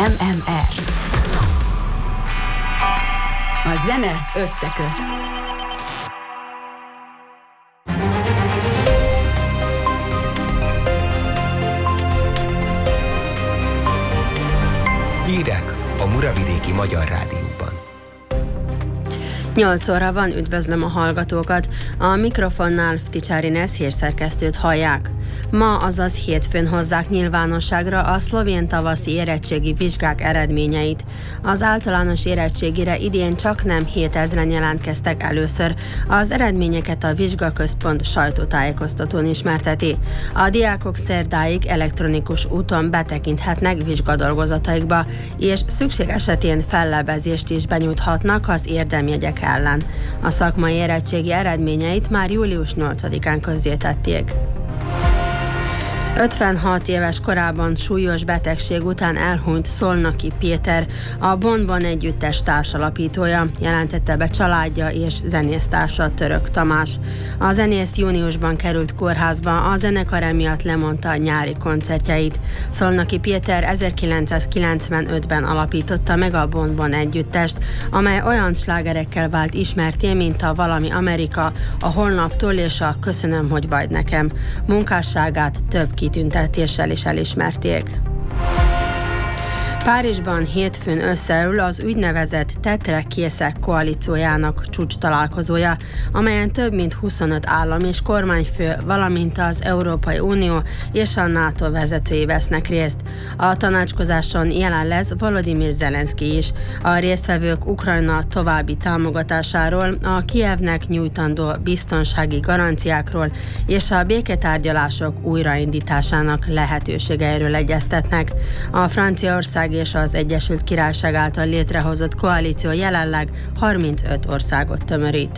MMR. A zene összeköt. Hírek a Muravidéki Magyar Rádióban. 8 óra van, üdvözlöm a hallgatókat. A mikrofonnál Ticsári Nesz hírszerkesztőt hallják. Ma, azaz hétfőn hozzák nyilvánosságra a szlovén tavaszi érettségi vizsgák eredményeit. Az általános érettségire idén csaknem 7000-en jelentkeztek először. Az eredményeket a vizsgaközpont sajtótájékoztatón ismerteti. A diákok szerdáig elektronikus úton betekinthetnek vizsgadolgozataikba, és szükség esetén fellebezést is benyújthatnak az érdemjegyek ellen. A szakmai érettségi eredményeit már július 8-án közzétették. 56 éves korában súlyos betegség után elhunyt Szolnoki Péter, a Bonbon együttes társalapítója, jelentette be családja és zenésztársa Török Tamás. A zenész júniusban került kórházba, a zenekar emiatt lemondta a nyári koncertjeit. Szolnoki Péter 1995-ben alapította meg a Bonbon együttest, amely olyan slágerekkel vált ismertté, mint a Valami Amerika, a Holnaptól és a Köszönöm, hogy vagy nekem. Munkásságát több kitüntetéssel is elismerték. Párizsban hétfőn összeül az úgynevezett Tetre-készek koalíciójának csúcs találkozója, amelyen több mint 25 állam és kormányfő, valamint az Európai Unió és a NATO vezetői vesznek részt. A tanácskozáson jelen lesz Volodymyr Zelenszky is. A résztvevők Ukrajna további támogatásáról, a Kijevnek nyújtandó biztonsági garanciákról és a béketárgyalások újraindításának lehetőségeiről egyeztetnek. A Franciaország és az Egyesült Királyság által létrehozott koalíció jelenleg 35 országot tömörít.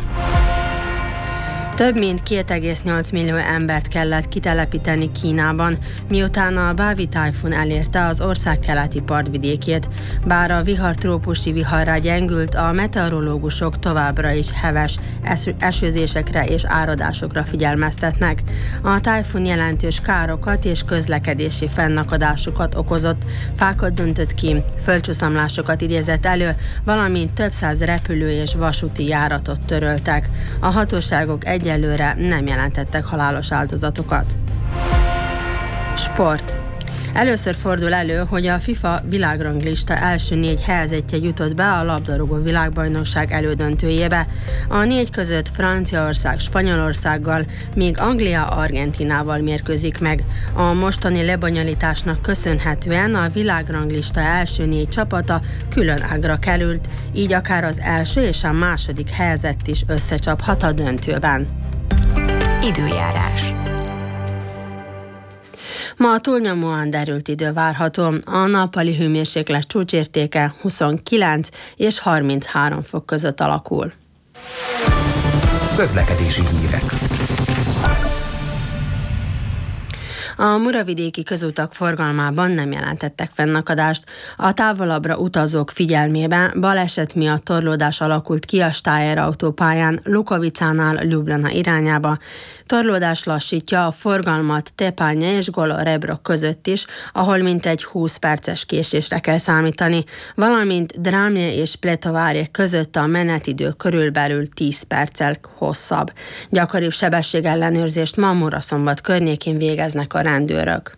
Több mint 2,8 millió embert kellett kitelepíteni Kínában, miután a Bavi tájfun elérte az ország keleti partvidékét. Bár a vihar trópusi viharrá gyengült, a meteorológusok továbbra is heves esőzésekre és áradásokra figyelmeztetnek. A tájfun jelentős károkat és közlekedési fennakadásokat okozott, fákat döntött ki, földcsúszamlásokat idézett elő, valamint több száz repülő és vasúti járatot töröltek. A hatóságok egyelőre nem jelentettek halálos áldozatokat. Sport. Először fordul elő, hogy a FIFA világranglista első 4 helyezettje jutott be a labdarúgó világbajnokság elődöntőjébe. A 4 között Franciaország Spanyolországgal, míg Anglia Argentinával mérkőzik meg. A mostani lebonyolításnak köszönhetően a világranglista első 4 csapata külön ágra került, így akár az első és a második helyezett is összecsaphat a döntőben. Időjárás. Ma túlnyomóan derült idő várható, a nappali hőmérséklet csúcsértéke 29 és 33 fok között alakul. Közlekedési hírek. A muravidéki közutak forgalmában nem jelentettek fennakadást. A távolabbra utazók figyelmében baleset miatt torlódás alakult ki a Steyr autópályán Lukovicánál Ljubljana irányába. Torlódás lassítja a forgalmat Tepánya és Golo-Rebro között is, ahol mintegy 20 perces késésre kell számítani, valamint Drámje és Pletovárje között a menetidő körülbelül 10 perccel hosszabb. Gyakoribb sebességellenőrzést ma Muraszombat környékén végeznek a rendőrök.